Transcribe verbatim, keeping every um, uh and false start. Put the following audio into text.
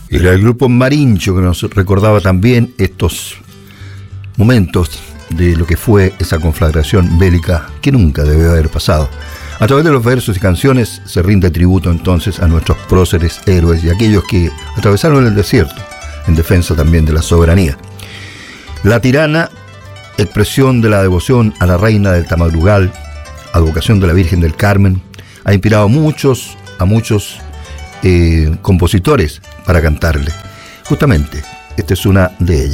Era el grupo Marincho que nos recordaba también estos momentos de lo que fue esa conflagración bélica que nunca debió haber pasado. A través de los versos y canciones se rinde tributo entonces a nuestros próceres héroes y aquellos que atravesaron el desierto en defensa también de la soberanía. La Tirana, expresión de la devoción a la reina del Tamadrugal, advocación de la Virgen del Carmen, ha inspirado a muchos, a muchos eh, compositores para cantarle. Justamente, esta es una de ellas.